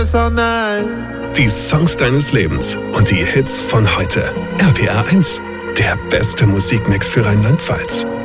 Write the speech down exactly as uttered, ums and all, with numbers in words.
besser, nein. Die Songs deines Lebens und die Hits von heute. R P R eins, der beste Musikmix für Rheinland-Pfalz.